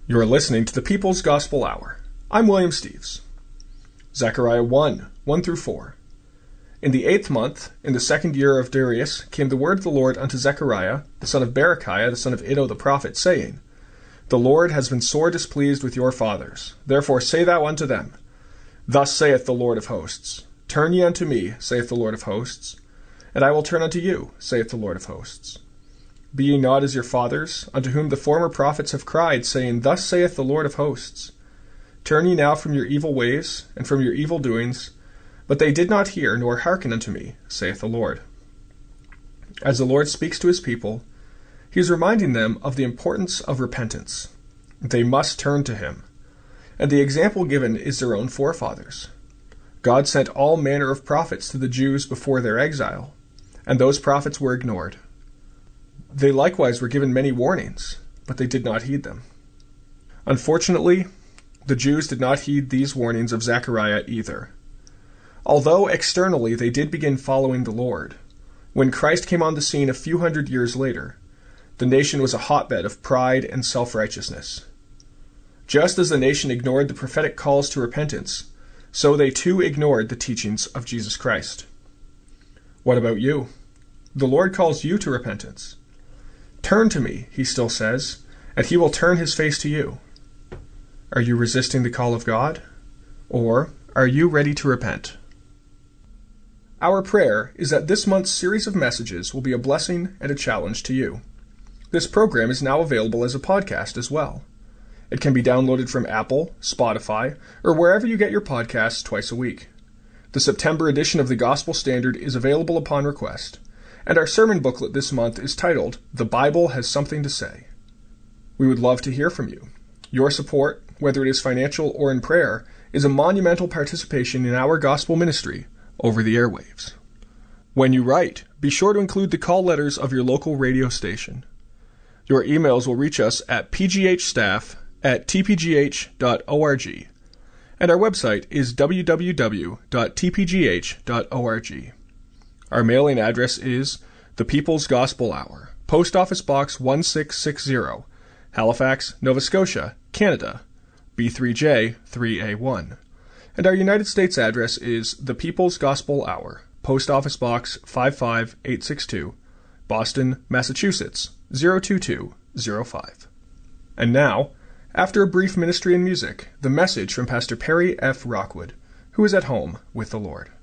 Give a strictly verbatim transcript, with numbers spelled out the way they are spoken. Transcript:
You are listening to the People's Gospel Hour. I'm William Steves. Zechariah one, one through four. In the eighth month, in the second year of Darius, came the word of the Lord unto Zechariah, the son of Berechiah, the son of Iddo the prophet, saying, The Lord has been sore displeased with your fathers. Therefore say thou unto them, Thus saith the Lord of hosts, Turn ye unto me, saith the Lord of hosts, and I will turn unto you, saith the Lord of hosts. Be ye not as your fathers, unto whom the former prophets have cried, saying, Thus saith the Lord of hosts. Turn ye now from your evil ways, and from your evil doings. But they did not hear, nor hearken unto me, saith the Lord. As the Lord speaks to his people, he is reminding them of the importance of repentance. They must turn to him. And the example given is their own forefathers. God sent all manner of prophets to the Jews before their exile, and those prophets were ignored. They likewise were given many warnings, but they did not heed them. Unfortunately, the Jews did not heed these warnings of Zechariah either. Although externally they did begin following the Lord, when Christ came on the scene a few hundred years later, the nation was a hotbed of pride and self-righteousness. Just as the nation ignored the prophetic calls to repentance, so they too ignored the teachings of Jesus Christ. What about you? The Lord calls you to repentance. Turn to me, he still says, and he will turn his face to you. Are you resisting the call of God? Or are you ready to repent? Our prayer is that this month's series of messages will be a blessing and a challenge to you. This program is now available as a podcast as well. It can be downloaded from Apple, Spotify, or wherever you get your podcasts twice a week. The September edition of the Gospel Standard is available upon request, and our sermon booklet this month is titled, The Bible Has Something to Say. We would love to hear from you. Your support, whether it is financial or in prayer, is a monumental participation in our gospel ministry over the airwaves. When you write, be sure to include the call letters of your local radio station. Your emails will reach us at p g h staff at t p g h dot org, and our website is w w w dot t p g h dot org. Our mailing address is The People's Gospel Hour, Post Office Box one six six zero, Halifax, Nova Scotia, Canada, B three J three A one. And our United States address is The People's Gospel Hour, Post Office Box five five eight six two, Boston, Massachusetts, zero two two zero five. And now, after a brief ministry and music, the message from Pastor Perry F. Rockwood, who is at home with the Lord.